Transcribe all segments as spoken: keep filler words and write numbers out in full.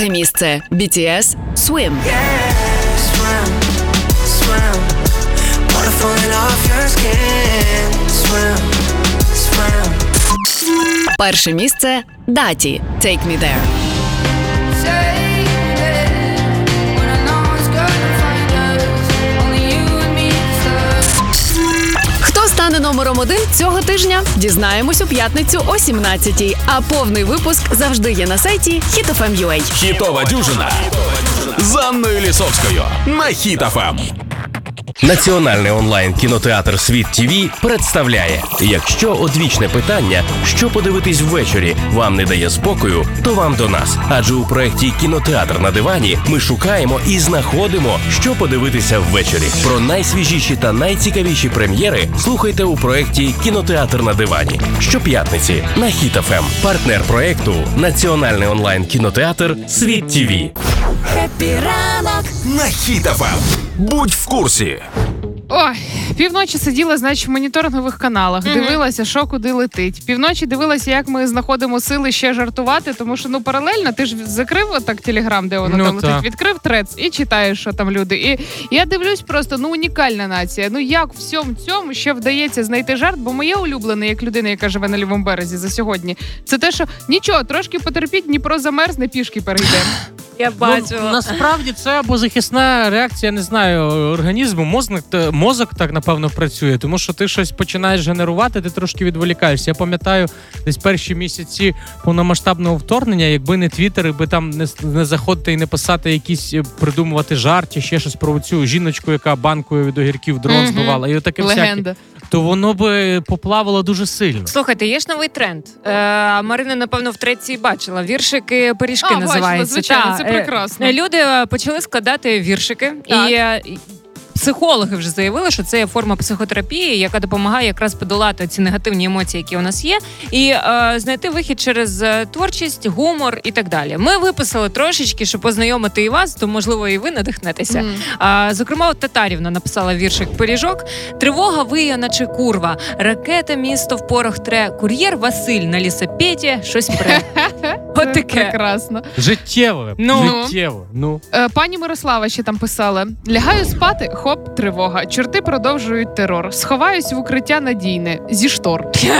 Друге місце – бі ті ес «Swim». Перше місце – Даті «Take Me There». Хто стане номером один цього тижня? Дізнаємось у п'ятницю о сімнадцятій. А повний випуск завжди є на сайті хіт еф ем крапка ю а. Хітова дюжина з Анною Лісовською на Хіт еф ем. Національний онлайн-кінотеатр «Світ ТІВІ» представляє: якщо одвічне питання, що подивитись ввечері, вам не дає спокою, то вам до нас. Адже у проєкті «Кінотеатр на дивані» ми шукаємо і знаходимо, що подивитися ввечері. Про найсвіжіші та найцікавіші прем'єри слухайте у проєкті «Кінотеатр на дивані» щоп'ятниці на Хіт еф ем. Партнер проєкту – Національний онлайн-кінотеатр «Світ ТІВІ». Хеппі ранок на Хіт еф ем. Будь в курсі. Ой, півночі сиділа, значить, в моніторингових каналах, mm-hmm. дивилася, що куди летить. Півночі дивилася, як ми знаходимо сили ще жартувати, тому що, ну, паралельно, ти ж закрив отак Телеграм, де воно ну, там летить, відкрив трец і читаєш, що там люди. І я дивлюсь просто, ну, унікальна нація. Ну, як в всьому цьому ще вдається знайти жарт, бо моє улюблене, як людина, яка живе на лівому березі за сьогодні, це те, що нічого, трошки потерпіть, Дніпро замерзне, пішки перейдемо. Я бачила. Ну, насправді це або захисна реакція, не знаю, організму, мозок, мозок так, напевно, працює, тому що ти щось починаєш генерувати, ти трошки відволікаєшся. Я пам'ятаю, десь перші місяці повномасштабного вторгнення, якби не твіттер, якби там не, не заходити і не писати якісь, придумувати жарти, ще щось про цю жіночку, яка банкою від огірків дрон mm-hmm. збивала, і отаке всяке, то воно би поплавало дуже сильно. Слухайте, є ж новий тренд. Е, Марина, напевно, втретє і бачила. Віршики пиріжки а, називаються. Бачила, звичайно, це прекрасно. Люди почали складати віршики. Так. І психологи вже заявили, що це є форма психотерапії, яка допомагає якраз подолати ці негативні емоції, які у нас є, і е, знайти вихід через творчість, гумор і так далі. Ми виписали трошечки, щоб познайомити і вас, то, можливо, і ви надихнетеся. Mm. Е, зокрема, от Татарівна написала віршик «Пиріжок». Тривога виє, наче курва. Ракета місто в порох тре. Кур'єр Василь на лісопеті щось пре. От таке. Прекрасно. Життєво. Ну. Життєво. Ну. Е, пані Мирослава ще там писала: лягаю спати, хоп, тривога. Чорти продовжують терор. Сховаюсь в укриття надійне. Зі штор.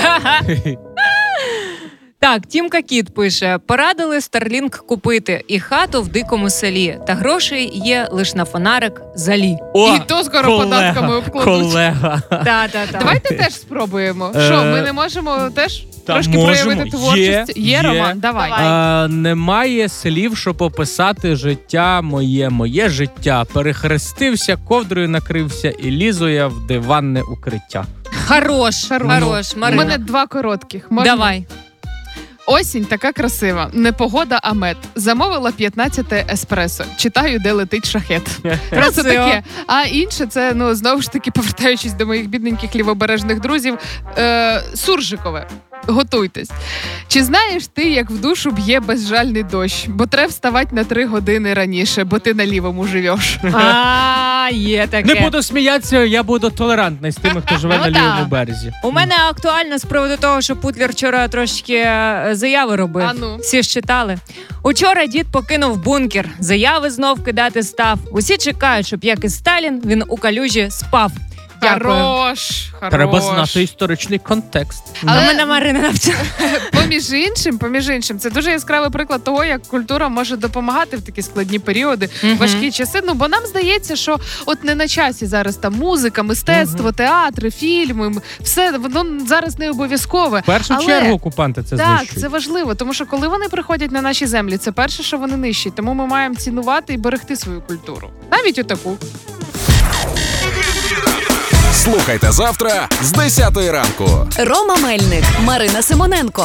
Так, Тімка Кіт пише: порадили Starlink купити і хату в дикому селі. Та грошей є лиш на фонарик залі. О, і то скоро колега, податками обкладуть. Колега. Да, да, да. Давайте теж спробуємо. Що, е- ми не можемо теж та трошки можемо. проявити творчість? Є, є, Роман? Давай. А, немає слів, щоб описати життя моє, моє життя. Перехрестився, ковдрою накрився і лізу я в диванне укриття. Хорош, хорош. хорош. У мене два коротких. Можна? Давай. Осінь така красива. Не погода, а мед. Замовила п'ятнадцяте еспресо. Читаю, де летить шахет. Просто таке. А інше, це, ну, знову ж таки, повертаючись до моїх бідненьких лівобережних друзів, е- Суржикове. Готуйтесь. Чи знаєш ти, як в душу б'є безжальний дощ? Бо треба вставати на три години раніше, бо ти на лівому живеш. А, є таке. Не буду сміятися, я буду толерантний з тими, хто живе на лівому березі. У мене актуально з приводу того, що Путлер вчора трошки заяви робив. А ну. Всі ж читали. Учора дід покинув бункер. Заяви знов кидати став. Усі чекають, щоб, як і Сталін, він у калюжі спав. Дякую. Хорош, хорош. Треба знати історичний контекст. Але а мене Марина навчила. Поміж іншим, поміж іншим, це дуже яскравий приклад того, як культура може допомагати в такі складні періоди, mm-hmm. важкі часи. Ну, бо нам здається, що от не на часі зараз там музика, мистецтво, mm-hmm. театри, фільми, все, воно зараз не обов'язкове. В першу Але... чергу окупанти це так, знищують. Так, це важливо, тому що коли вони приходять на наші землі, це перше, що вони нищать. Тому ми маємо цінувати і берегти свою культуру. Навіть отаку. Слухайте завтра з десятої ранку. Рома Мельник, Марина Симоненко.